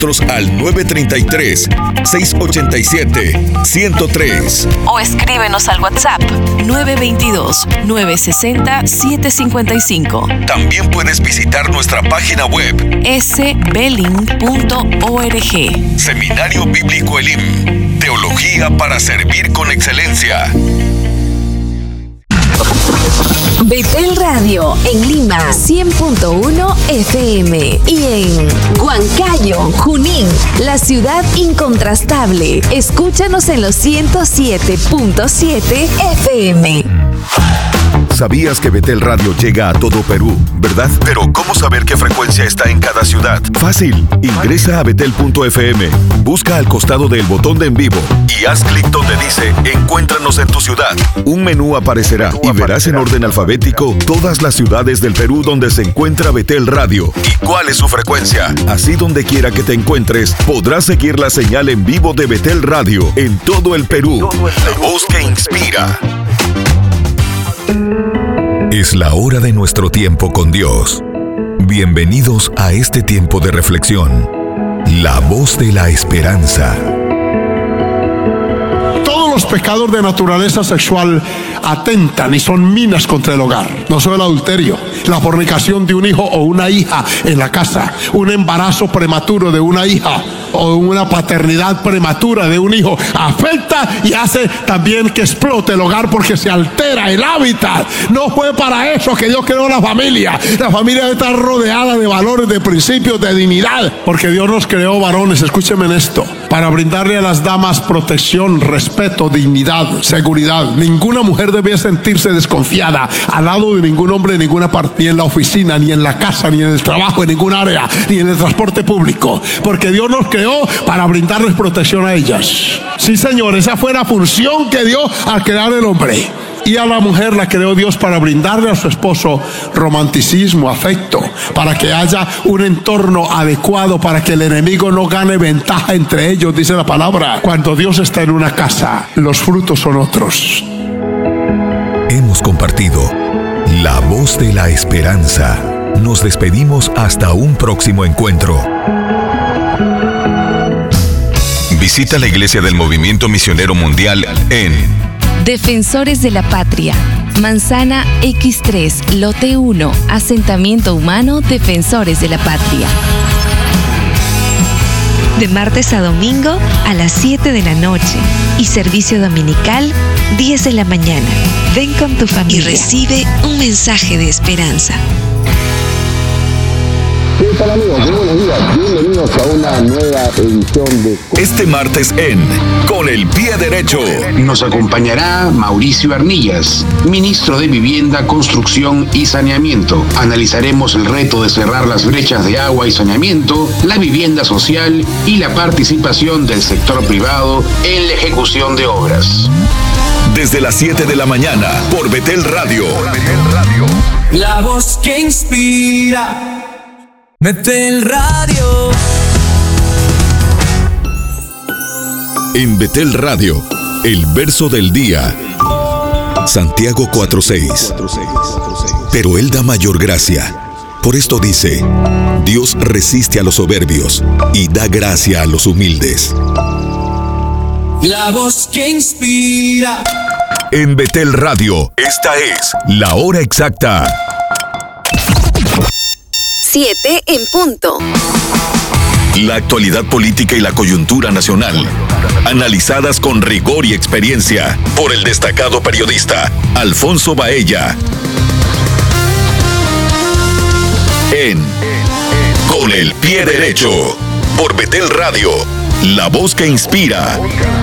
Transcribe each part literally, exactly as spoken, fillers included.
al nueve tres tres, seis ocho siete, uno cero tres. O escríbenos al WhatsApp nueve dos dos, nueve seis cero, siete cinco cinco. También puedes visitar nuestra página web s belin punto org. Seminario Bíblico Elim. Teología para servir con excelencia. Betel Radio en Lima cien punto uno F M y en Huancayo, Junín, la ciudad incontrastable. Escúchanos en los ciento siete punto siete F M. ¿Sabías que Betel Radio llega a todo Perú, verdad? Pero ¿cómo saber qué frecuencia está en cada ciudad? Fácil. Ingresa a betel punto f m, busca al costado del botón de en vivo y haz clic donde dice Encuéntranos en tu ciudad. Un menú aparecerá y verás en orden alfabético todas las ciudades del Perú donde se encuentra Betel Radio y cuál es su frecuencia. Así, donde quiera que te encuentres, podrás seguir la señal en vivo de Betel Radio en todo el Perú. La voz que inspira. Es la hora de nuestro tiempo con Dios. Bienvenidos a este tiempo de reflexión. La voz de la esperanza. Todos los pecados de naturaleza sexual atentan y son minas contra el hogar. No solo el adulterio, la fornicación de un hijo o una hija en la casa, un embarazo prematuro de una hija o una paternidad prematura de un hijo afecta y hace también que explote el hogar porque se altera el hábitat. No fue para eso que Dios creó la familia. La familia debe estar rodeada de valores, de principios, de dignidad, porque Dios nos creó varones, escúchenme en esto, para brindarle a las damas protección, respeto, dignidad, seguridad. Ninguna mujer debe sentirse desconfiada al lado de ningún hombre en ninguna parte, ni en la oficina, ni en la casa, ni en el trabajo, en ningún área, ni en el transporte público, porque Dios nos creó para brindarles protección a ellas. Sí, señor, esa fue la función que dio al crear el hombre. Y a la mujer la creó Dios para brindarle a su esposo romanticismo, afecto, para que haya un entorno adecuado, para que el enemigo no gane ventaja entre ellos, dice la palabra. Cuando Dios está en una casa, los frutos son otros. Hemos compartido la voz de la esperanza. Nos despedimos hasta un próximo encuentro. Visita la Iglesia del Movimiento Misionero Mundial en Defensores de la Patria, Manzana equis tres, Lote uno, Asentamiento Humano Defensores de la Patria. De martes a domingo a las siete de la noche y servicio dominical diez de la mañana. Ven con tu familia y recibe un mensaje de esperanza. ¿Qué tal, amigos? Muy buenos días. Bienvenidos a una nueva edición de... Este martes en Con el Pie Derecho. Nos acompañará Mauricio Arnillas, ministro de Vivienda, Construcción y Saneamiento. Analizaremos el reto de cerrar las brechas de agua y saneamiento, la vivienda social y la participación del sector privado en la ejecución de obras. Desde las siete de la mañana por Betel Radio. La voz que inspira. Betel Radio. En Betel Radio, el verso del día. Santiago cuatro seis. Pero Él da mayor gracia. Por esto dice, Dios resiste a los soberbios y da gracia a los humildes. La voz que inspira. En Betel Radio, esta es la hora exacta. siete en punto. La actualidad política y la coyuntura nacional, analizadas con rigor y experiencia por el destacado periodista Alfonso Baella. En Con el Pie Derecho, por Betel Radio, la voz que inspira.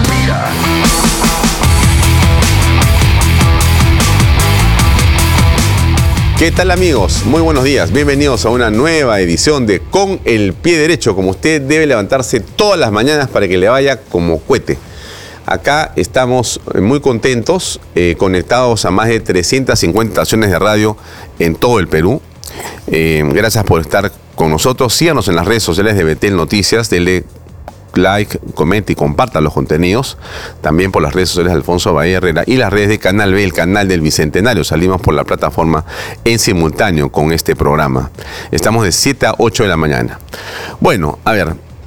¿Qué tal, amigos? Muy buenos días. Bienvenidos a una nueva edición de Con el Pie Derecho. Como usted debe levantarse todas las mañanas para que le vaya como cohete. Acá estamos muy contentos, eh, conectados a más de trescientas cincuenta estaciones de radio en todo el Perú. Eh, gracias por estar con nosotros. Síganos en las redes sociales de Betel Noticias. Denle like, comente y compartan los contenidos. También por las redes sociales de Alfonso Baella Herrera y las redes de Canal B, el canal del Bicentenario. Salimos por la plataforma en simultáneo con este programa. Estamos de siete a ocho de la mañana. Bueno, a ver,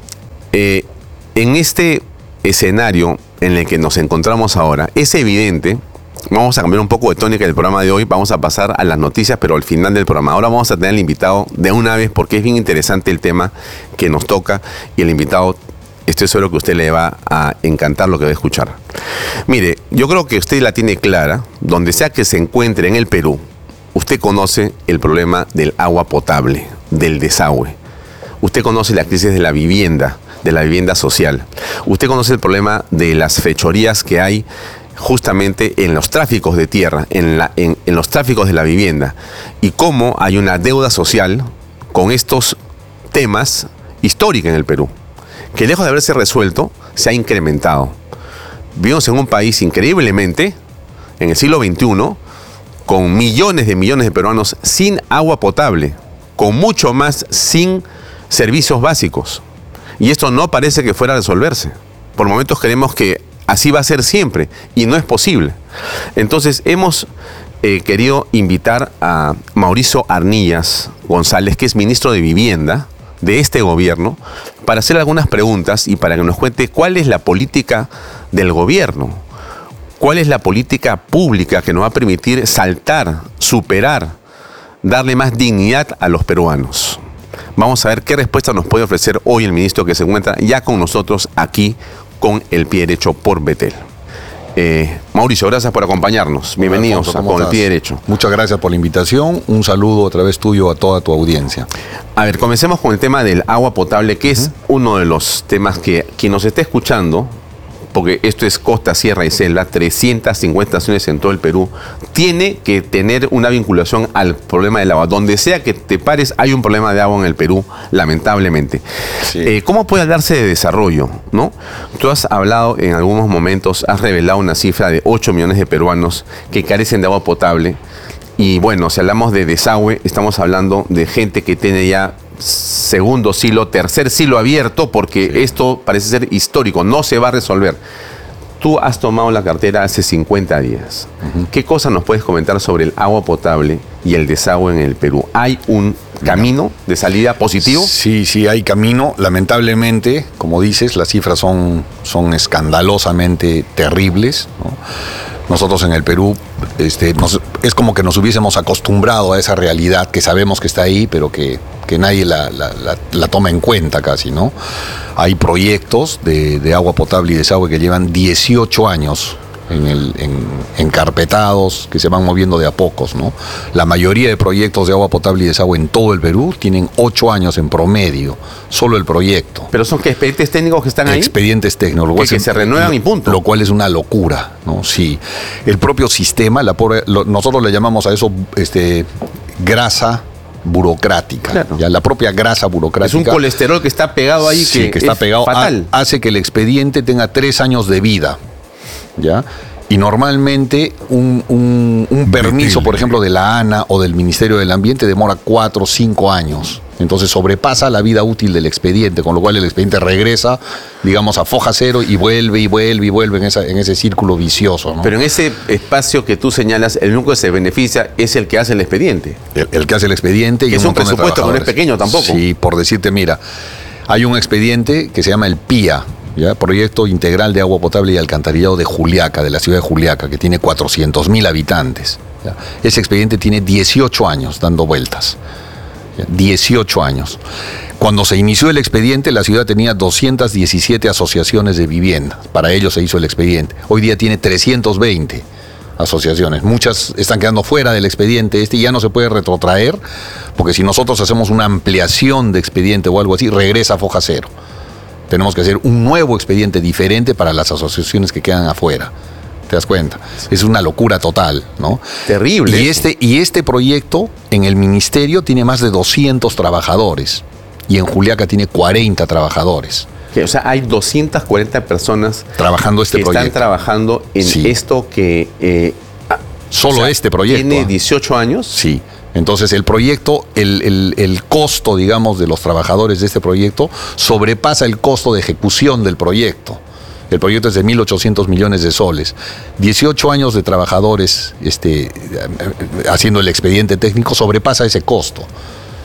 eh, en este escenario en el que nos encontramos ahora, es evidente, vamos a cambiar un poco de tónica del programa de hoy, vamos a pasar a las noticias, pero al final del programa. Ahora vamos a tener al invitado de una vez porque es bien interesante el tema que nos toca y el invitado, estoy seguro que a usted le va a encantar lo que va a escuchar. Mire, yo creo que usted la tiene clara, donde sea que se encuentre en el Perú, usted conoce el problema del agua potable, del desagüe. Usted conoce la crisis de la vivienda, de la vivienda social. Usted conoce el problema de las fechorías que hay justamente en los tráficos de tierra, en, la, en, en los tráficos de la vivienda, y cómo hay una deuda social con estos temas histórica en el Perú, que lejos de haberse resuelto, se ha incrementado. Vivimos en un país increíblemente, en el siglo veintiuno, con millones de millones de peruanos sin agua potable, con mucho más sin servicios básicos. Y esto no parece que fuera a resolverse. Por momentos creemos que así va a ser siempre, y no es posible. Entonces hemos eh, querido invitar a Mauricio Arnillas González, que es ministro de Vivienda de este gobierno, para hacer algunas preguntas y para que nos cuente cuál es la política del gobierno, cuál es la política pública que nos va a permitir saltar, superar, darle más dignidad a los peruanos. Vamos a ver qué respuesta nos puede ofrecer hoy el ministro que se encuentra ya con nosotros aquí con el pie derecho por Betel. Eh, Mauricio, gracias por acompañarnos. Bienvenidos Alfonso, a Con el Pie Derecho. Muchas gracias por la invitación. Un saludo a través tuyo a toda tu audiencia. A ver, comencemos con el tema del agua potable, que uh-huh. es uno de los temas que quien nos esté escuchando, porque esto es costa, sierra y selva, trescientas cincuenta estaciones en todo el Perú, tiene que tener una vinculación al problema del agua. Donde sea que te pares, hay un problema de agua en el Perú, lamentablemente. Sí. Eh, ¿Cómo puede hablarse de desarrollo, no? Tú has hablado en algunos momentos, has revelado una cifra de ocho millones de peruanos que carecen de agua potable. Y bueno, si hablamos de desagüe, estamos hablando de gente que tiene ya segundo silo, tercer silo abierto, porque sí. esto parece ser histórico, no se va a resolver. Tú has tomado la cartera hace cincuenta días. Uh-huh. ¿Qué cosas nos puedes comentar sobre el agua potable y el desagüe en el Perú? ¿Hay un camino de salida positivo? Sí, sí, hay camino. Lamentablemente, como dices, las cifras son, son escandalosamente terribles, ¿no? Nosotros en el Perú, este, nos, es como que nos hubiésemos acostumbrado a esa realidad que sabemos que está ahí, pero que, que nadie la, la, la, la toma en cuenta casi, ¿no? Hay proyectos de, de agua potable y desagüe que llevan dieciocho años en el, en, encarpetados, que se van moviendo de a pocos, ¿no? La mayoría de proyectos de agua potable y desagüe en todo el Perú tienen ocho años en promedio, solo el proyecto. ¿Pero son qué, expedientes técnicos que están ahí? Expedientes técnicos. Que, que se renuevan y punto. Lo cual es una locura, ¿no? Sí. El propio sistema, la pobre, lo, nosotros le llamamos a eso este, grasa burocrática. Claro. Ya, la propia grasa burocrática. Es un colesterol que está pegado ahí, sí, que, que está es pegado, fatal. A, hace que el expediente tenga tres años de vida. ¿Ya? Y normalmente un, un, un permiso, por ejemplo, de la ANA o del Ministerio del Ambiente demora cuatro o cinco años. Entonces sobrepasa la vida útil del expediente, con lo cual el expediente regresa, digamos, a foja cero y vuelve y vuelve y vuelve en, esa, en ese círculo vicioso, ¿no? Pero en ese espacio que tú señalas, el único que se beneficia es el que hace el expediente. El, el que hace el expediente. Que y es un, un presupuesto que no es pequeño tampoco. Sí, por decirte, mira, hay un expediente que se llama el P I A, ¿ya? Proyecto Integral de Agua Potable y Alcantarillado de Juliaca, de la ciudad de Juliaca, que tiene cuatrocientos mil habitantes. ¿Ya? Ese expediente tiene dieciocho años dando vueltas. ¿Ya? dieciocho años. Cuando se inició el expediente, la ciudad tenía doscientas diecisiete asociaciones de vivienda. Para ello se hizo el expediente. Hoy día tiene trescientas veinte asociaciones. Muchas están quedando fuera del expediente este y ya no se puede retrotraer, porque si nosotros hacemos una ampliación de expediente o algo así, regresa a foja cero. Tenemos que hacer un nuevo expediente diferente para las asociaciones que quedan afuera. ¿Te das cuenta? Es una locura total, ¿no? Terrible. Y este, y este proyecto en el ministerio tiene más de doscientos trabajadores y en Juliaca tiene cuarenta trabajadores. O sea, hay doscientas cuarenta personas trabajando este que proyecto. Están trabajando en sí. esto que... Eh, Solo o sea, este proyecto. ¿Tiene dieciocho años? Sí. Entonces el proyecto, el, el, el costo, digamos, de los trabajadores de este proyecto sobrepasa el costo de ejecución del proyecto. El proyecto es de mil ochocientos millones de soles. dieciocho años de trabajadores este, haciendo el expediente técnico sobrepasa ese costo.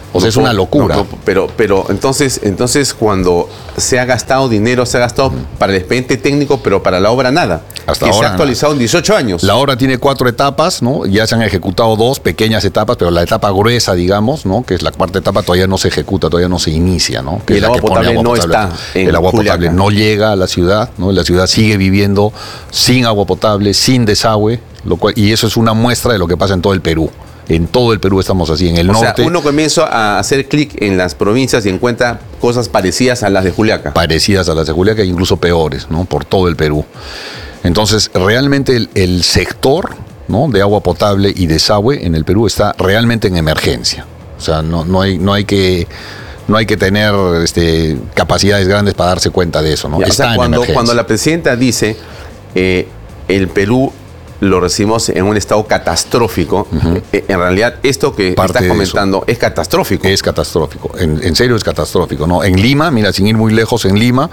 O sea, no, es una locura. No, no, pero, pero entonces, entonces cuando se ha gastado dinero, se ha gastado mm. para el expediente técnico, pero para la obra nada. Hasta que ahora se ha actualizado nada. En dieciocho años. La obra tiene cuatro etapas, ¿no? Ya se han ejecutado dos pequeñas etapas, pero la etapa gruesa, digamos, ¿no? Que es la cuarta etapa, todavía no se ejecuta, todavía no se inicia, ¿no? Que y el agua potable agua no potable. está en El agua Juliaca. potable no llega a la ciudad, ¿no? La ciudad sigue viviendo sin agua potable, sin desagüe, lo cual, y eso es una muestra de lo que pasa en todo el Perú. En todo el Perú estamos así, en el o norte. Sea, uno comienza a hacer clic en las provincias y encuentra cosas parecidas a las de Juliaca. Parecidas a las de Juliaca, incluso peores, ¿no? Por todo el Perú. Entonces, realmente el, el sector, ¿no? de agua potable y desagüe en el Perú está realmente en emergencia. O sea, no, no hay, no hay que... No hay que tener este, capacidades grandes para darse cuenta de eso, ¿no? Ya, está o sea, cuando, en emergencia. Cuando la presidenta dice eh, el Perú lo recibimos en un estado catastrófico, uh-huh. eh, en realidad esto que Parte estás comentando es catastrófico. Es catastrófico, en, en serio es catastrófico, ¿no? En Lima, mira, sin ir muy lejos, en Lima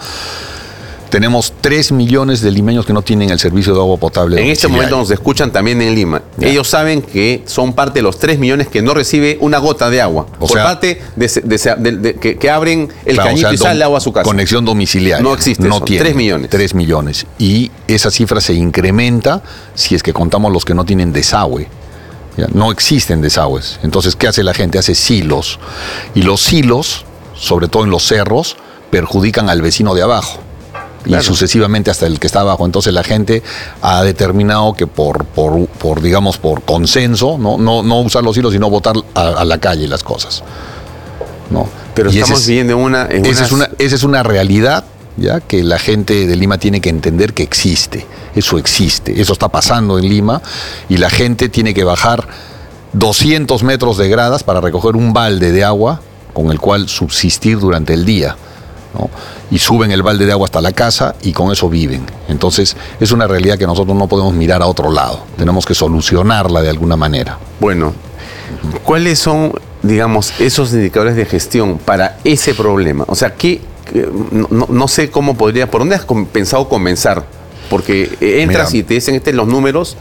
tenemos tres millones de limeños que no tienen el servicio de agua potable. En este momento nos escuchan también en Lima. Ya. Ellos saben que son parte de los tres millones que no recibe una gota de agua. O por sea, parte de, de, de, de que, que abren el claro, cañito o sea, y sale el agua a su casa. Conexión domiciliaria. No existe no eso. Tiene, tres millones. tres millones. Y esa cifra se incrementa si es que contamos los que no tienen desagüe. Ya, no existen desagües. Entonces, ¿qué hace la gente? Hace silos. Y los silos, sobre todo en los cerros, perjudican al vecino de abajo. Claro. Y sucesivamente hasta el que está abajo. Entonces la gente ha determinado que por, por, por digamos, por consenso, no, no, no usar los hilos, sino botar a, a la calle las cosas. ¿No? Pero y estamos es, viviendo una, en esa, unas... es una... Esa es una realidad, ya, que la gente de Lima tiene que entender que existe. Eso existe. Eso está pasando en Lima y la gente tiene que bajar doscientos metros de gradas para recoger un balde de agua con el cual subsistir durante el día, ¿no? Y suben el balde de agua hasta la casa y con eso viven. Entonces es una realidad que nosotros no podemos mirar a otro lado, tenemos que solucionarla de alguna manera. Bueno, ¿cuáles son, digamos, esos indicadores de gestión para ese problema? O sea, ¿qué, no, no sé cómo podría, ¿por dónde has pensado comenzar? Porque entras Mira, y te dicen este los números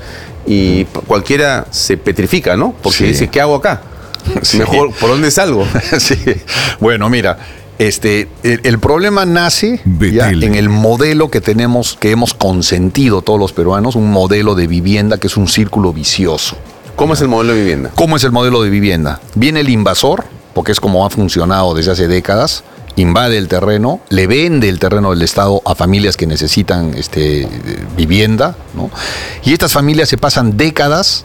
y cualquiera se petrifica, ¿no? Porque sí. dice, ¿qué hago acá? Sí. Mejor, ¿por dónde salgo? Sí. Bueno, mira, Este, el, el problema nace ya en el modelo que tenemos, que hemos consentido todos los peruanos, un modelo de vivienda que es un círculo vicioso. ¿Cómo es el modelo de vivienda? ¿Cómo es el modelo de vivienda? Viene el invasor, porque es como ha funcionado desde hace décadas, invade el terreno, le vende el terreno del Estado a familias que necesitan este, vivienda, ¿no? Y estas familias se pasan décadas,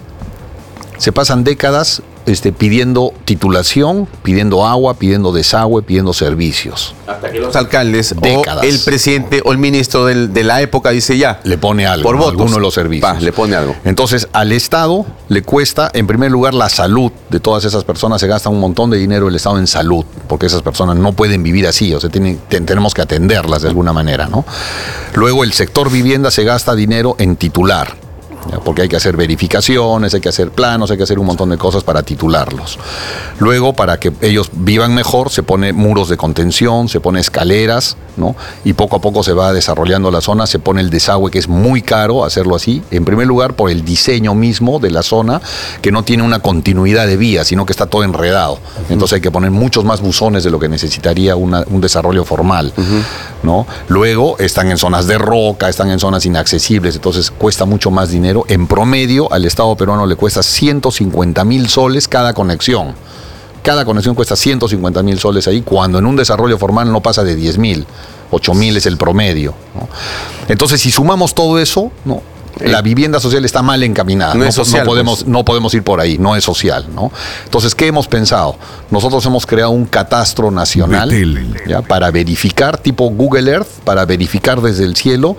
se pasan décadas Este, pidiendo titulación, pidiendo agua, pidiendo desagüe, pidiendo servicios. Hasta que los alcaldes Décadas. o el presidente o el ministro del, de la época dice ya. Le pone algo, por ¿no? votos, alguno de los servicios. Pa, le pone algo. Entonces, al Estado le cuesta, en primer lugar, la salud de todas esas personas. Se gasta un montón de dinero el Estado en salud, porque esas personas no pueden vivir así, o sea, tienen, ten, tenemos que atenderlas de alguna manera, ¿no? Luego, el sector vivienda se gasta dinero en titular, porque hay que hacer verificaciones, hay que hacer planos, hay que hacer un montón de cosas para titularlos. Luego, para que ellos vivan mejor, se pone muros de contención, se pone escaleras, ¿no? Y poco a poco se va desarrollando la zona, se pone el desagüe, que es muy caro hacerlo así. En primer lugar, por el diseño mismo de la zona, que no tiene una continuidad de vías, sino que está todo enredado. Entonces hay que poner muchos más buzones de lo que necesitaría una, un desarrollo formal, uh-huh. ¿no? Luego, están en zonas de roca, están en zonas inaccesibles, entonces cuesta mucho más dinero. En promedio, al Estado peruano le cuesta ciento cincuenta mil soles cada conexión. Cada conexión cuesta ciento cincuenta mil soles ahí, cuando en un desarrollo formal no pasa de diez mil, ocho mil es el promedio, ¿no? Entonces, si sumamos todo eso, ¿no? La vivienda social está mal encaminada. No, no, es social, no, podemos, pues. no podemos ir por ahí, no es social, ¿no? Entonces, ¿qué hemos pensado? Nosotros hemos creado un catastro nacional, ¿ya? Para verificar, tipo Google Earth, para verificar desde el cielo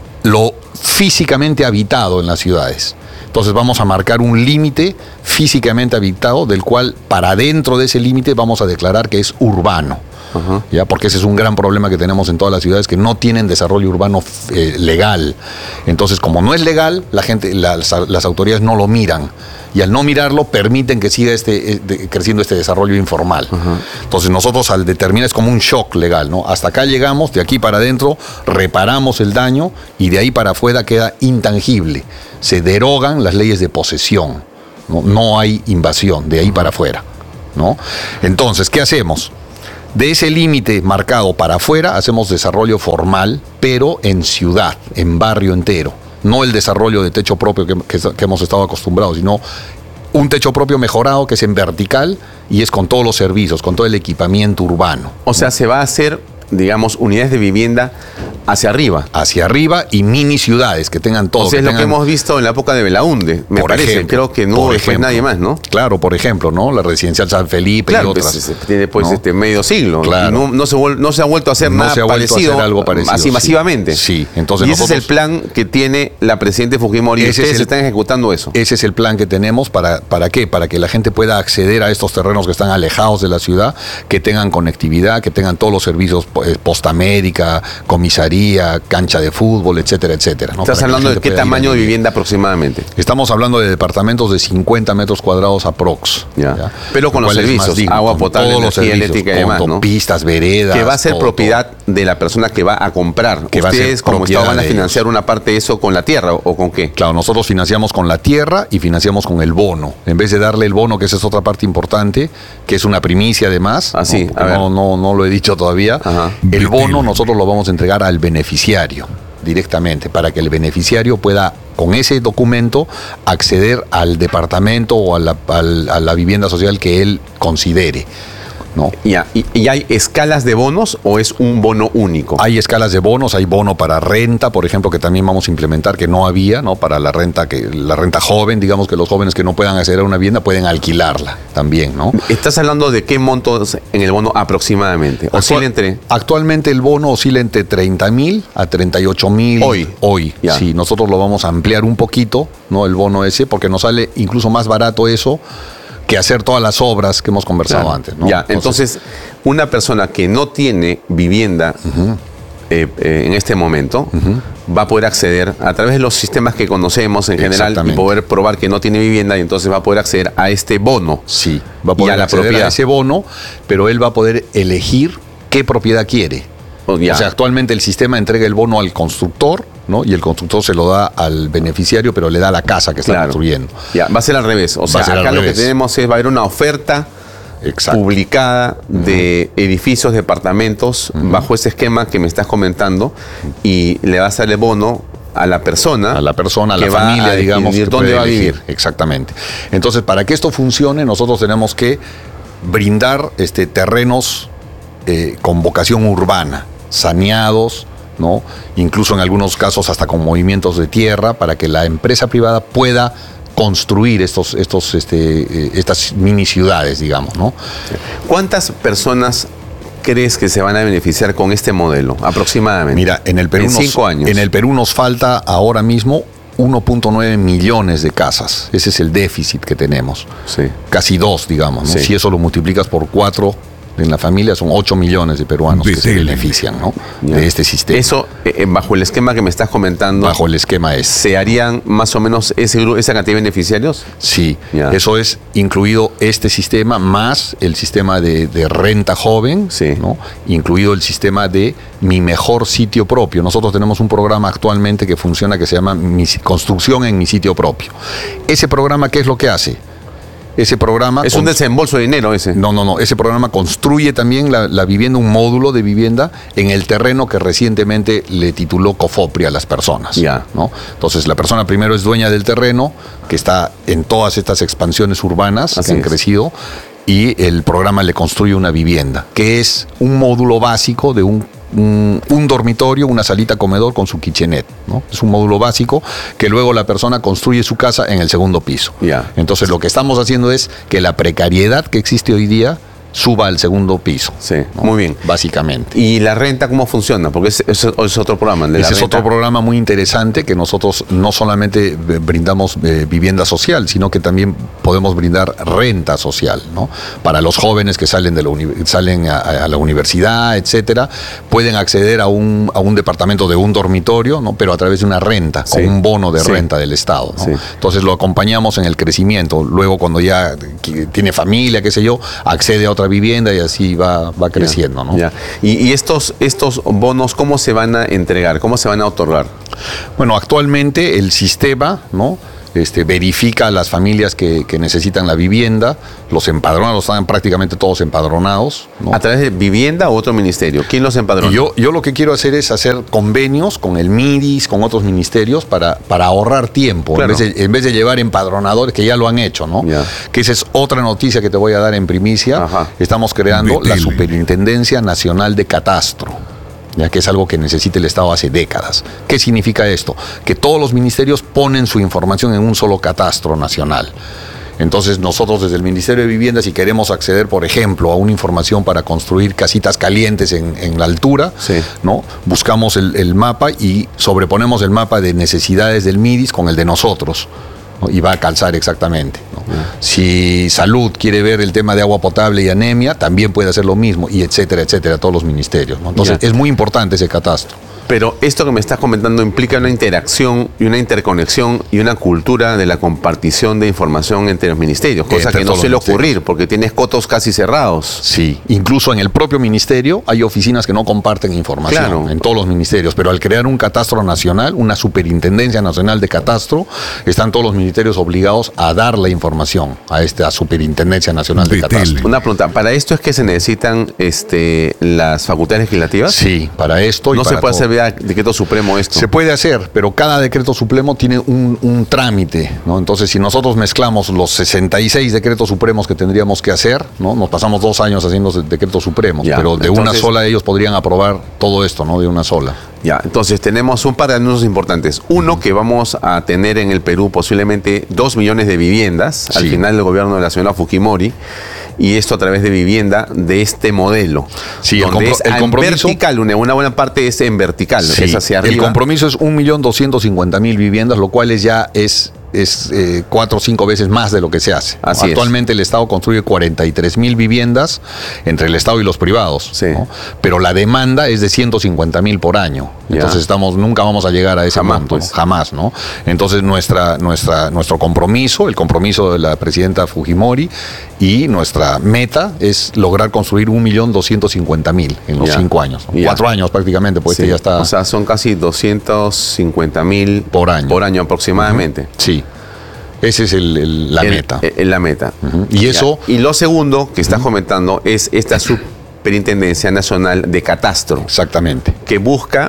lo físicamente habitado en las ciudades. Entonces vamos a marcar un límite físicamente habitado, del cual para dentro de ese límite vamos a declarar que es urbano. Uh-huh. ¿Ya? Porque ese es un gran problema que tenemos en todas las ciudades, que no tienen desarrollo urbano eh, legal. Entonces, como no es legal, la gente, las, las autoridades no lo miran. Y al no mirarlo, permiten que siga este, eh, creciendo este desarrollo informal. Uh-huh. Entonces nosotros, al determinar, es como un shock legal, ¿no? Hasta acá llegamos, de aquí para adentro, reparamos el daño y de ahí para afuera queda intangible. Se derogan las leyes de posesión, ¿no? No hay invasión, de ahí para afuera. ¿no? Entonces, ¿qué hacemos? De ese límite marcado para afuera, hacemos desarrollo formal, pero en ciudad, en barrio entero. No el desarrollo de techo propio que, que, que hemos estado acostumbrados, sino un techo propio mejorado que es en vertical y es con todos los servicios, con todo el equipamiento urbano. O sea, se va a hacer, digamos, unidades de vivienda hacia arriba. Hacia arriba y mini ciudades que tengan todo. O sea, que es lo tengan, que hemos visto en la época de Belaunde, me por parece. ejemplo, Creo que no hubo después nadie más, ¿no? Claro, por ejemplo, ¿no? La residencial San Felipe Claro, y otras. pues, tiene pues ¿no? este medio siglo. Claro. Y no, no, se vuel- no se ha vuelto a hacer No nada se ha vuelto a parecido, hacer algo parecido, así sí. masivamente. Sí, entonces y ese nosotros- es el plan que tiene la presidenta Fujimori. Y Ese ustedes es el- están ejecutando eso. Ese es el plan que tenemos. ¿Para, ¿Para qué? Para que la gente pueda acceder a estos terrenos que están alejados de la ciudad, que tengan conectividad, que tengan todos los servicios, eh, posta médica, comisaría, cancha de fútbol, etcétera, etcétera, ¿no? Estás Para que la hablando de gente qué pueda ir tamaño de allí. vivienda aproximadamente. Estamos hablando de departamentos de cincuenta metros cuadrados aprox. Ya. ¿ya? Pero con Lo los cual es más servicios, digno, agua con potable, todos los energía servicios, eléctrica y demás, ¿no? autopistas, veredas. Que va a ser todo, propiedad de la persona que va a comprar. Que va a ser Ustedes como propiedad Estado van a de financiar una parte de eso con la tierra o con qué. Claro, nosotros financiamos con la tierra y financiamos con el bono. En vez de darle el bono, que esa es otra parte importante, que es una primicia además, Ah, sí, ¿no? a ver. no, no, no lo he dicho todavía, Ajá. el bono nosotros lo vamos a entregar al beneficiario directamente, para que el beneficiario pueda, con ese documento, acceder al departamento o a la, al- a la vivienda social que él considere, ¿no? Ya. ¿Y, y hay escalas de bonos o es un bono único? Hay escalas de bonos, hay bono para renta, por ejemplo, que también vamos a implementar, que no había, ¿no? Para la renta, que la renta joven, digamos que los jóvenes que no puedan acceder a una vivienda pueden alquilarla también, ¿no? ¿Estás hablando de qué montos en el bono aproximadamente? ¿Oscila Actual- entre...? Actualmente el bono oscila entre treinta mil a treinta y ocho mil. Hoy. Hoy, Ya. sí. Nosotros lo vamos a ampliar un poquito, ¿no? El bono ese, porque nos sale incluso más barato eso que hacer todas las obras que hemos conversado Claro. antes, ¿no? Ya, entonces, una persona que no tiene vivienda eh, eh, en este momento va a poder acceder a través de los sistemas que conocemos en general y Exactamente. poder probar que no tiene vivienda y entonces va a poder acceder a este bono. Sí, va a Y poder a la acceder propiedad. a ese bono, pero él va a poder elegir qué propiedad quiere. Oh, ya. O sea, actualmente el sistema entrega el bono al constructor, ¿no? Y el constructor se lo da al beneficiario, pero le da la casa que está Claro. construyendo. Ya, va a ser al revés. O sea, a ser al acá lo que revés. tenemos es, va a haber una oferta Exacto. publicada de edificios, departamentos, bajo ese esquema que me estás comentando, y le va a dar el bono a la persona. A la persona, a la que va familia, a digamos. decidir que dónde puede va a elegir. vivir. Exactamente. Entonces, para que esto funcione, nosotros tenemos que brindar este, terrenos eh, con vocación urbana, saneados, ¿no? Incluso en algunos casos hasta con movimientos de tierra, para que la empresa privada pueda construir estos, estos, este, eh, estas mini ciudades, digamos, ¿no? ¿Cuántas personas crees que se van a beneficiar con este modelo, aproximadamente? Mira, en el Perú, En nos, cinco años. En el Perú nos falta ahora mismo uno punto nueve millones de casas. Ese es el déficit que tenemos. Sí. Casi dos, digamos, ¿no? Sí. Si eso lo multiplicas por cuatro en la familia, son ocho millones de peruanos que se Betel. benefician, ¿no? Ya. De este sistema. Eso, eh, bajo el esquema que me estás comentando, Bajo el esquema es. ¿se harían más o menos ese, gru- esa cantidad de beneficiarios? Sí, Ya. eso es incluido este sistema más el sistema de, de renta joven, Sí. ¿no? Incluido el sistema de Mi Mejor Sitio Propio. Nosotros tenemos un programa actualmente que funciona que se llama Mi- Construcción en mi Sitio Propio. Ese programa, ¿qué es lo que hace? Ese programa... Es un con- desembolso de dinero ese. No, no, no. Ese programa construye también la, la vivienda, un módulo de vivienda en el terreno que recientemente le tituló COFOPRI a las personas. Ya. ¿no? Entonces, la persona primero es dueña del terreno, que está en todas estas expansiones urbanas Así que han es. crecido, y el programa le construye una vivienda, que es un módulo básico de un, un, un dormitorio, una salita comedor con su kitchenette, ¿no? Es un módulo básico que luego la persona construye su casa en el segundo piso. Ya. Entonces, lo que estamos haciendo es que la precariedad que existe hoy día suba al segundo piso. Sí, ¿no? muy bien. Básicamente. ¿Y la renta cómo funciona? Porque ese es, es otro programa. el de la Ese es renta. otro programa muy interesante que nosotros no solamente eh, brindamos eh, vivienda social, sino que también podemos brindar renta social, ¿no? Para los jóvenes que salen, de la uni- salen a, a la universidad, etcétera, pueden acceder a un, a un departamento de un dormitorio, ¿no? Pero a través de una renta, Sí. con un bono de Sí. renta del Estado, ¿no? Sí. Entonces lo acompañamos en el crecimiento. Luego, cuando ya eh, tiene familia, qué sé yo, accede a otra vivienda y así va, va creciendo, ¿no? Ya. ¿Y, y estos, estos bonos cómo se van a entregar? ¿Cómo se van a otorgar? Bueno, actualmente el sistema, ¿no? Eh, este, verifica a las familias que, que necesitan la vivienda, los empadrona, los están prácticamente todos empadronados, ¿no? ¿A través de vivienda u otro ministerio? ¿Quién los empadrona? Y yo, yo lo que quiero hacer es hacer convenios con el MIDIS, con otros ministerios, para, para ahorrar tiempo, claro. en, vez de, en vez de llevar empadronadores, que ya lo han hecho, ¿no? Ya. Que esa es otra noticia que te voy a dar en primicia. Ajá. Estamos creando Betele. la Superintendencia Nacional de Catastro, ya que es algo que necesita el Estado hace décadas. ¿Qué significa esto? Que todos los ministerios ponen su información en un solo catastro nacional. Entonces nosotros desde el Ministerio de Vivienda, si queremos acceder, por ejemplo, a una información para construir casitas calientes en, en la altura, sí. ¿no? Buscamos el, el mapa y sobreponemos el mapa de necesidades del MIDIS con el de nosotros, ¿no? Y va a calzar exactamente, ¿no? Yeah. Si Salud quiere ver el tema de agua potable y anemia, también puede hacer lo mismo, y etcétera, etcétera, todos los ministerios, ¿no? Entonces yeah. es muy importante ese catastro. Pero esto que me estás comentando implica una interacción y una interconexión y una cultura de la compartición de información entre los ministerios, cosa entre que no suele ocurrir porque tienes cotos casi cerrados. Sí, incluso en el propio ministerio hay oficinas que no comparten información, claro. en todos los ministerios, pero al crear un catastro nacional, una superintendencia nacional de catastro, están todos los ministerios obligados a dar la información a esta superintendencia nacional de catastro. Una pregunta, ¿para esto es que se necesitan este, las facultades legislativas? Sí, para esto y no para se puede todo. hacer decreto supremo esto. Se puede hacer, pero cada decreto supremo tiene un, un trámite, ¿no? Entonces, si nosotros mezclamos los sesenta y seis decretos supremos que tendríamos que hacer, ¿no? Nos pasamos dos años haciendo decretos supremos, ya, pero de entonces, una sola ellos podrían aprobar todo esto, ¿no? De una sola. Ya, entonces tenemos un par de anuncios importantes. Uno, que vamos a tener en el Perú posiblemente dos millones de viviendas sí. al final del gobierno de la señora Fujimori. Y esto a través de vivienda de este modelo. Sí, donde el, compro- es el compromiso. Vertical, una, una buena parte es en vertical, Sí, es hacia arriba. El compromiso es un millón doscientos cincuenta mil viviendas, lo cual es ya es. es eh, cuatro o cinco veces más de lo que se hace. Así Actualmente es. el Estado construye cuarenta y tres mil viviendas entre el Estado y los privados, sí. ¿no? Pero la demanda es de ciento cincuenta mil por año. Ya. Entonces estamos, nunca vamos a llegar a ese jamás, monto, pues. jamás, ¿no? Entonces nuestra, nuestra, nuestro compromiso, el compromiso de la presidenta Fujimori y nuestra meta es lograr construir un millón doscientos cincuenta mil en los ya. cinco años, ¿no? Cuatro años prácticamente, pues sí. ya está. O sea, son casi doscientos cincuenta mil por año. Por año aproximadamente. Uh-huh. Sí. Esa es el, el, la el, meta. El, la meta. Uh-huh. Y eso. Ya. Y lo segundo que estás uh-huh. comentando es esta Superintendencia Nacional de Catastro. Exactamente. Que busca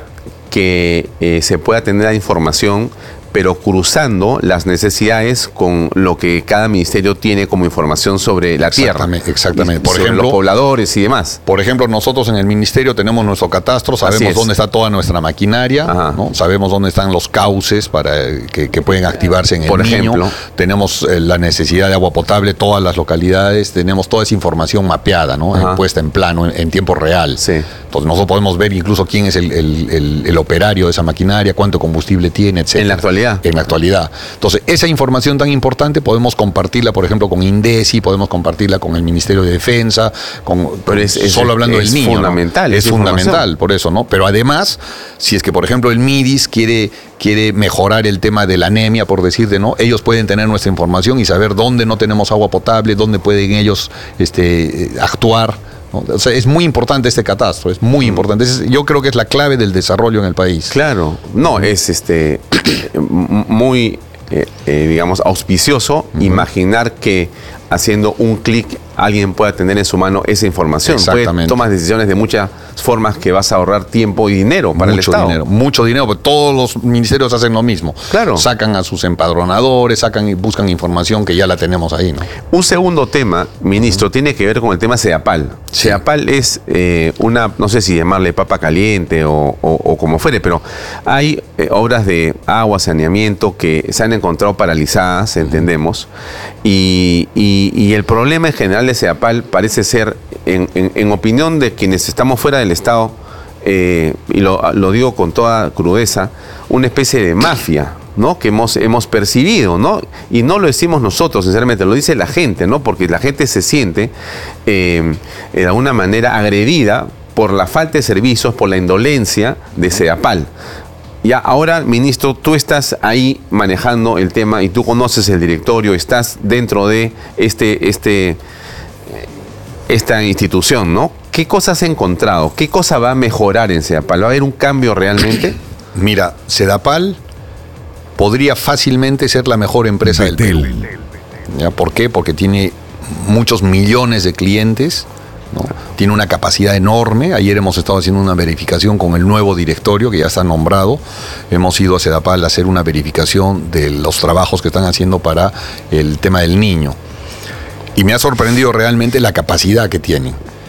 que eh, se pueda tener la información, pero cruzando las necesidades con lo que cada ministerio tiene como información sobre la tierra. Exactamente, exactamente. Por ejemplo, los pobladores y demás. Por ejemplo, nosotros en el ministerio tenemos nuestro catastro, sabemos dónde está toda nuestra maquinaria, ¿no? Sabemos dónde están los cauces para que, que pueden activarse en el Por niño. ejemplo, tenemos eh, la necesidad de agua potable, todas las localidades, tenemos toda esa información mapeada, ¿no? Eh, puesta en plano, en, en tiempo real. Sí. Entonces nosotros podemos ver incluso quién es el, el, el, el operario de esa maquinaria, cuánto combustible tiene, etcétera. En la actualidad. En la actualidad. Entonces, esa información tan importante podemos compartirla, por ejemplo, con INDECI, podemos compartirla con el Ministerio de Defensa, con, pero es, es, solo hablando es del niño. Fundamental, ¿no? Es fundamental, por eso, ¿no? Pero además, si es que, por ejemplo, el MIDIS quiere, quiere mejorar el tema de la anemia, por decirte, ¿no? Ellos pueden tener nuestra información y saber dónde no tenemos agua potable, dónde pueden ellos este, actuar. O sea, es muy importante este catastro, es muy importante. Es, yo creo que es la clave del desarrollo en el país. Claro, no, es este muy, eh, eh, digamos, auspicioso uh-huh. imaginar que haciendo un clic alguien pueda tener en su mano esa información. Puede, tomas decisiones de muchas formas que vas a ahorrar tiempo y dinero para mucho el Estado. Dinero, mucho dinero, porque todos los ministerios hacen lo mismo. Claro. Sacan a sus empadronadores, sacan y buscan información que ya la tenemos ahí, ¿no? Un segundo tema, ministro, uh-huh. tiene que ver con el tema CEDAPAL. Sí. CEDAPAL es eh, una, no sé si llamarle papa caliente o, o, o como fuere, pero hay eh, obras de agua, saneamiento que se han encontrado paralizadas, entendemos, y, y, y el problema en general de CEDAPAL parece ser, en, en, en opinión de quienes estamos fuera del Estado, eh, y lo, lo digo con toda crudeza, una especie de mafia, ¿no? Que hemos, hemos percibido, ¿no? Y no lo decimos nosotros, sinceramente, lo dice la gente, ¿no? Porque la gente se siente eh, de alguna manera agredida por la falta de servicios, por la indolencia de CEDAPAL. Ya, ahora, ministro, tú estás ahí manejando el tema y tú conoces el directorio, estás dentro de este, este, esta institución, ¿no? ¿Qué cosas has encontrado? ¿Qué cosa va a mejorar en CEDAPAL? ¿Va a haber un cambio realmente? Mira, CEDAPAL podría fácilmente ser la mejor empresa del Perú. ¿Ya? ¿Por qué? Porque tiene muchos millones de clientes, ¿no? Tiene una capacidad enorme. Ayer hemos estado haciendo una verificación con el nuevo directorio que ya está nombrado. Hemos ido a Sedapal a hacer una verificación de los trabajos que están haciendo para el tema del niño. Y me ha sorprendido realmente la capacidad que tienen.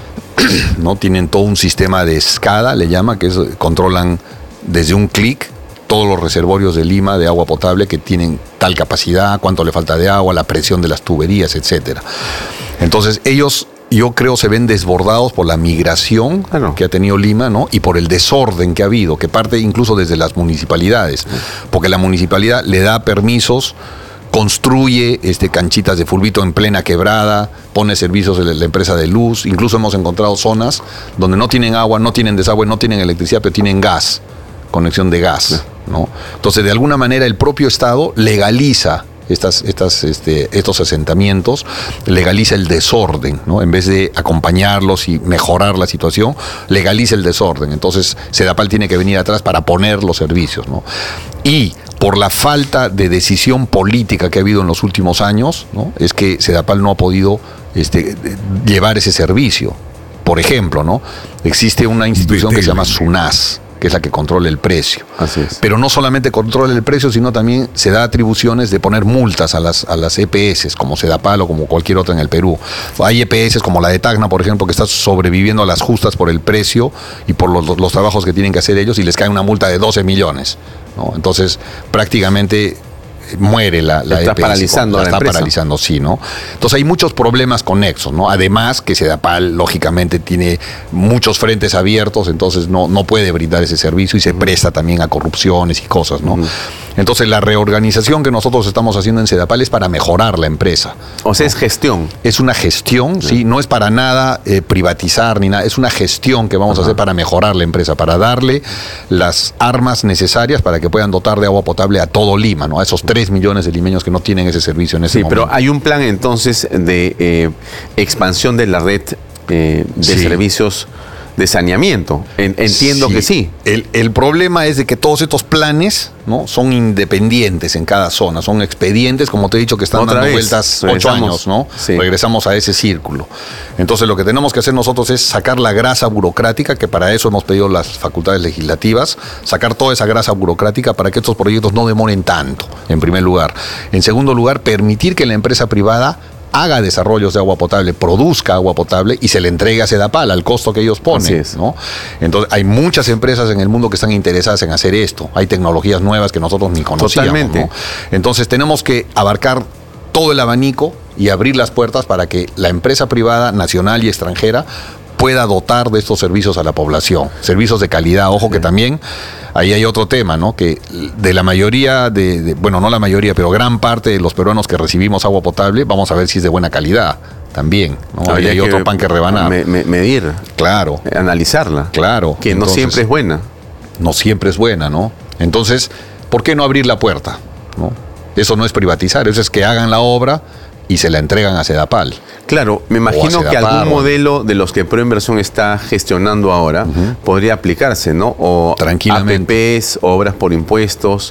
¿No? Tienen todo un sistema de SCADA, le llama, que es, controlan desde un clic todos los reservorios de Lima de agua potable que tienen tal capacidad, cuánto le falta de agua, la presión de las tuberías, etcétera. Entonces ellos, yo creo, se ven desbordados por la migración claro. que ha tenido Lima, ¿no? Y por el desorden que ha habido, que parte incluso desde las municipalidades, porque la municipalidad le da permisos, construye este, canchitas de fulbito en plena quebrada, pone servicios de la empresa de luz, incluso hemos encontrado zonas donde no tienen agua, no tienen desagüe, no tienen electricidad, pero tienen gas, conexión de gas, ¿no? Entonces, de alguna manera, el propio Estado legaliza Estas, estas, este, estos asentamientos, legaliza el desorden, ¿no? En vez de acompañarlos y mejorar la situación, legaliza el desorden. Entonces, Sedapal tiene que venir atrás para poner los servicios, ¿no? Y por la falta de decisión política que ha habido en los últimos años, ¿no? Es que Sedapal no ha podido este, llevar ese servicio. Por ejemplo, ¿no? Existe una institución que se llama SUNAS, que es la que controla el precio. Así es. Pero no solamente controla el precio, sino también se da atribuciones de poner multas a las, a las E P S, como Sedapal o como cualquier otra en el Perú. Hay E P S como la de Tacna, por ejemplo, que está sobreviviendo a las justas por el precio y por los, los trabajos que tienen que hacer ellos, y les cae una multa de doce millones, ¿no? Entonces, prácticamente muere la, la está E P S, paralizando la la está empresa. paralizando, sí, ¿no? Entonces hay muchos problemas conexos, ¿no? Además que Sedapal, lógicamente, tiene muchos frentes abiertos, entonces no, no puede brindar ese servicio y se presta también a corrupciones y cosas, ¿no? Uh-huh. Entonces la reorganización que nosotros estamos haciendo en Sedapal es para mejorar la empresa. O sea, ¿no? Es gestión. Es una gestión, sí, sí, no es para nada eh, privatizar ni nada, es una gestión que vamos uh-huh. a hacer para mejorar la empresa, para darle las armas necesarias para que puedan dotar de agua potable a todo Lima, ¿no? A esos tres millones de limeños que no tienen ese servicio en ese sí, momento. Pero hay un plan entonces de eh, expansión de la red eh, de sí. servicios de saneamiento. En, entiendo sí. que sí. El, el problema es de que todos estos planes, ¿no? son independientes en cada zona, son expedientes, como te he dicho, que están Otra dando vez. vueltas Regresamos. ocho años, ¿no? Sí. Regresamos a ese círculo. Entonces lo que tenemos que hacer nosotros es sacar la grasa burocrática, que para eso hemos pedido las facultades legislativas, sacar toda esa grasa burocrática para que estos proyectos no demoren tanto, en primer lugar. En segundo lugar, permitir que la empresa privada haga desarrollos de agua potable, produzca agua potable y se le entregue a Sedapal al costo que ellos ponen. Así es. ¿no? Entonces, hay muchas empresas en el mundo que están interesadas en hacer esto. Hay tecnologías nuevas que nosotros ni conocíamos. Totalmente. ¿no? Entonces, tenemos que abarcar todo el abanico y abrir las puertas para que la empresa privada, nacional y extranjera, pueda dotar de estos servicios a la población. Servicios de calidad. Ojo que también ahí hay otro tema, ¿no? Que de la mayoría, de, de bueno, no la mayoría, pero gran parte de los peruanos que recibimos agua potable, vamos a ver si es de buena calidad también, ¿no? Ahí hay otro pan que rebanar. Me, me, medir. Claro. Analizarla. Claro. Que Entonces, no siempre es buena. No siempre es buena, ¿no? Entonces, ¿por qué no abrir la puerta? ¿No? Eso no es privatizar, eso es que hagan la obra y se la entregan a Sedapal. Claro, me imagino que algún modelo de los que Proinversión está gestionando ahora uh-huh. podría aplicarse, ¿no? O tranquilamente. A P Ps, obras por impuestos,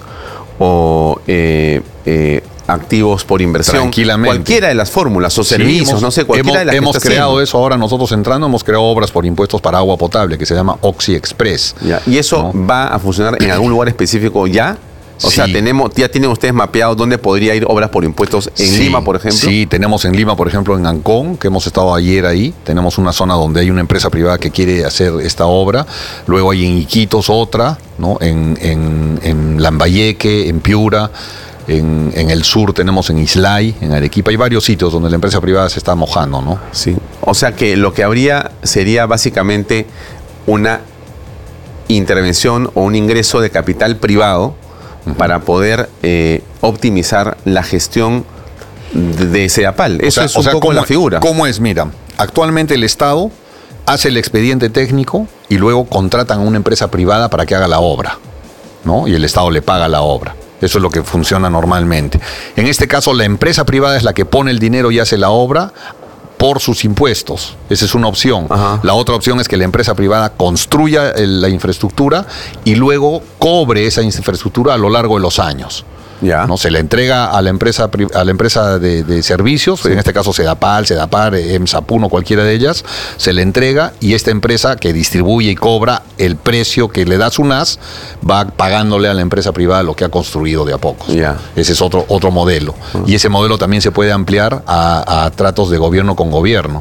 o eh, eh, activos por inversión. Tranquilamente. Cualquiera de las fórmulas o servicios, sí, hemos, no sé, cualquiera hemos, de las Hemos que creado haciendo. eso ahora, nosotros entrando, hemos creado obras por impuestos para agua potable, que se llama Oxy Express. Ya. ¿Y eso ¿no? va a funcionar en algún lugar específico ya? O sí. sea, tenemos, ya tienen ustedes mapeados dónde podría ir obras por impuestos en sí, Lima, por ejemplo. Sí, tenemos en Lima, por ejemplo, en Ancón, que hemos estado ayer ahí. Tenemos una zona donde hay una empresa privada que quiere hacer esta obra. Luego hay en Iquitos otra, ¿no? En, en, en Lambayeque, en Piura. En, en el sur tenemos en Islay, en Arequipa. Hay varios sitios donde la empresa privada se está mojando, ¿no? Sí. O sea que lo que habría sería básicamente una intervención o un ingreso de capital privado para poder eh, optimizar la gestión de, de Sedapal. Eso o sea, es un o sea, poco ¿cómo, la figura. ¿Cómo es? Mira, actualmente el Estado hace el expediente técnico y luego contratan a una empresa privada para que haga la obra, ¿no? Y el Estado le paga la obra. Eso es lo que funciona normalmente. En este caso, la empresa privada es la que pone el dinero y hace la obra por sus impuestos. Esa es una opción. Ajá. La otra opción es que la empresa privada construya el, la infraestructura y luego cobre esa infraestructura a lo largo de los años. Ya. ¿no? Se le entrega a la empresa, a la empresa de, de servicios, sí. En este caso Sedapal, Sedapar, EMSAPUNO, cualquiera de ellas, se le entrega y esta empresa que distribuye y cobra el precio que le da SUNAS va pagándole a la empresa privada lo que ha construido de a pocos. Ya. Ese es otro, otro modelo. Uh-huh. Y ese modelo también se puede ampliar a, a tratos de gobierno con gobierno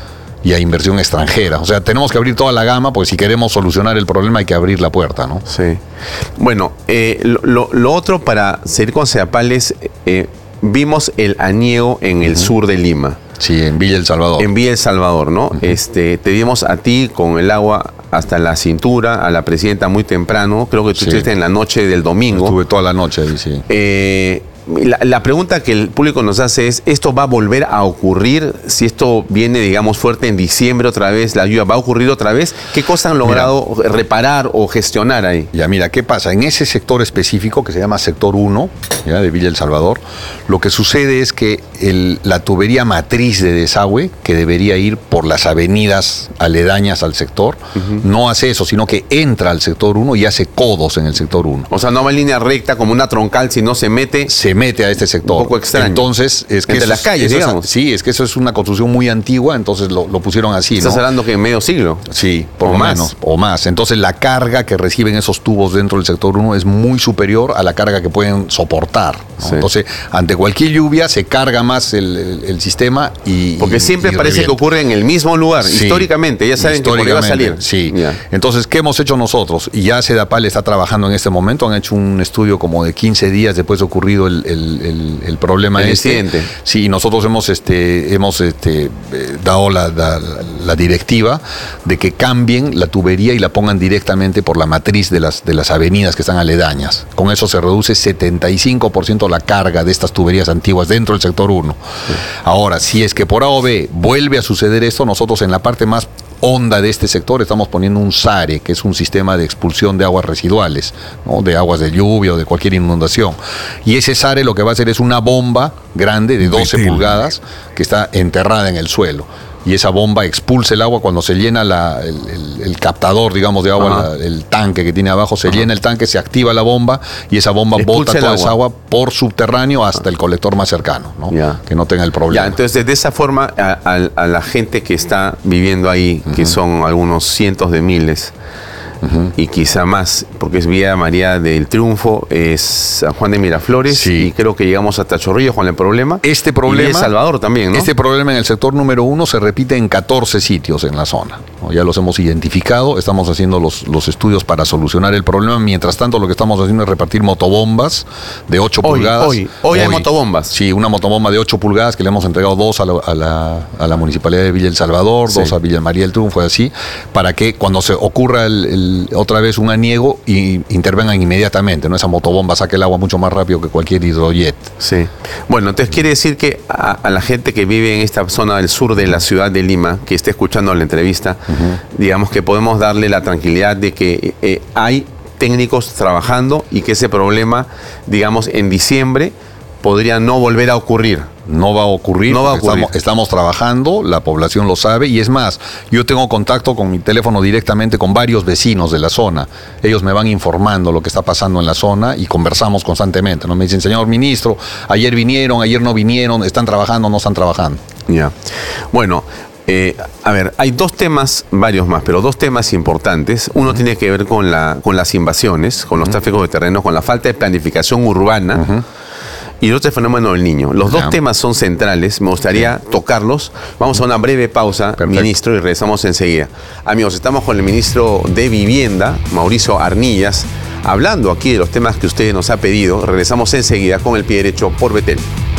y a inversión extranjera. O sea, tenemos que abrir toda la gama, porque si queremos solucionar el problema hay que abrir la puerta, ¿no? Sí. Bueno, eh, lo, lo otro para seguir con Sedapal es, eh, vimos el aniego en el uh-huh. sur de Lima. Sí, en Villa El Salvador. En Villa El Salvador, ¿no? Uh-huh. Este, te vimos a ti con el agua hasta la cintura, a la presidenta muy temprano. Creo que tú sí. estuviste en la noche del domingo. Estuve toda la noche ahí, sí. Eh, La, la pregunta que el público nos hace es, ¿esto va a volver a ocurrir? Si esto viene, digamos, fuerte en diciembre otra vez, la lluvia, ¿va a ocurrir otra vez? ¿Qué cosas han logrado mira, reparar o gestionar ahí? Ya, mira, ¿qué pasa? En ese sector específico, que se llama sector uno, ¿ya? De Villa El Salvador, lo que sucede es que el, la tubería matriz de desagüe, que debería ir por las avenidas aledañas al sector, uh-huh. no hace eso, sino que entra al sector uno y hace codos en el sector uno. O sea, no va en línea recta como una troncal, sino se mete... Se mete a este sector. Un poco extraño. Entonces, es que entre eso, las calles, eso digamos. Es, sí, es que eso es una construcción muy antigua, entonces lo, lo pusieron así. ¿Estás ¿no? hablando que en medio siglo? Sí, por o lo más. menos, o más. Entonces la carga que reciben esos tubos dentro del sector uno es muy superior a la carga que pueden soportar, ¿no? Sí. Entonces, ante cualquier lluvia se carga más el, el, el sistema y... Porque y, siempre y parece revienta. que ocurre en el mismo lugar, sí, históricamente. Ya saben históricamente, que por ahí va a salir. Sí. Yeah. Entonces, ¿qué hemos hecho nosotros? Y ya Sedapal está trabajando en este momento. Han hecho un estudio como de quince días después de ocurrido el, el, el, el problema el este. Incidente. Sí, nosotros hemos, este, hemos este, eh, dado la, la, la directiva de que cambien la tubería y la pongan directamente por la matriz de las, de las avenidas que están aledañas. Con eso se reduce setenta y cinco por ciento la carga de estas tuberías antiguas dentro del sector uno. Sí. Ahora, si es que por A o B vuelve a suceder esto, nosotros en la parte más honda de este sector estamos poniendo un SARE, que es un sistema de expulsión de aguas residuales, ¿no? De aguas de lluvia o de cualquier inundación. Y ese SARE lo que va a hacer es una bomba grande de doce pulgadas que está enterrada en el suelo. Y esa bomba expulsa el agua cuando se llena la, el, el, el captador, digamos, de agua, la, el tanque que tiene abajo, se Ajá. llena el tanque, se activa la bomba y esa bomba expulsa bota toda esa agua por subterráneo hasta el colector más cercano, ¿no? Ya. Que no tenga el problema. Ya, entonces, de esa forma, a, a, a la gente que está viviendo ahí, uh-huh. que son algunos cientos de miles, Uh-huh. y quizá más, porque es Vía María del Triunfo, es San Juan de Miraflores, sí. y creo que llegamos hasta Chorrillos con el problema. Este problema, y El Salvador también, ¿no? Este problema en el sector número uno se repite en catorce sitios en la zona, ¿no? Ya los hemos identificado, estamos haciendo los, los estudios para solucionar el problema. Mientras tanto, lo que estamos haciendo es repartir motobombas de ocho hoy, pulgadas. Hoy, hoy, hoy hay motobombas. Sí, una motobomba de ocho pulgadas que le hemos entregado dos a la, a la, a la Municipalidad de Villa El Salvador, sí. dos a Villa María del Triunfo, así, para que cuando se ocurra el, el, otra vez un aniego y intervengan inmediatamente, ¿no? Esa motobomba saca el agua mucho más rápido que cualquier hidrojet. Sí. Bueno, entonces quiere decir que a, a la gente que vive en esta zona del sur de la ciudad de Lima, que esté escuchando la entrevista, uh-huh. digamos que podemos darle la tranquilidad de que eh, hay técnicos trabajando y que ese problema, digamos, en diciembre podría no volver a ocurrir. No va a ocurrir, no va a ocurrir. Estamos, estamos trabajando, la población lo sabe, y es más, yo tengo contacto con mi teléfono directamente con varios vecinos de la zona. Ellos me van informando lo que está pasando en la zona y conversamos constantemente, ¿no? Me dicen, señor ministro, ayer vinieron, ayer no vinieron, están trabajando, no están trabajando. Ya. Bueno, eh, a ver, hay dos temas, varios más, pero dos temas importantes. Uno uh-huh. tiene que ver con, la, con las invasiones, con los uh-huh. tráficos de terreno, con la falta de planificación urbana. Uh-huh. Y el otro es el fenómeno del niño. Los dos yeah. temas son centrales, me gustaría sí. tocarlos. Vamos a una breve pausa, Perfecto. ministro, y regresamos enseguida. Amigos, estamos con el ministro de Vivienda, Mauricio Arnillas, hablando aquí de los temas que usted nos ha pedido. Regresamos enseguida con El Pie Derecho por Betel.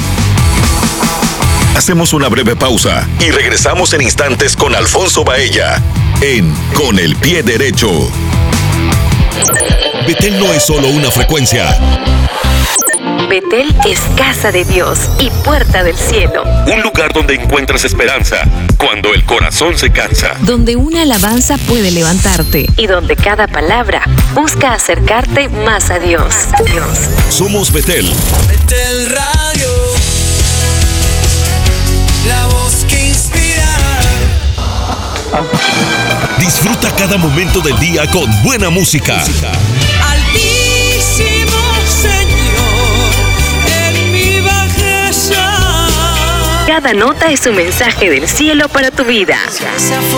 Hacemos una breve pausa y regresamos en instantes con Alfonso Baella en Con el Pie Derecho. Betel no es solo una frecuencia. Betel es casa de Dios y puerta del cielo. Un lugar donde encuentras esperanza cuando el corazón se cansa. Donde una alabanza puede levantarte y donde cada palabra busca acercarte más a Dios. Dios. Somos Betel. Betel Radio, la voz que inspira. Disfruta cada momento del día con buena música. música. Altísimo Señor, Cada nota es un mensaje del cielo para tu vida.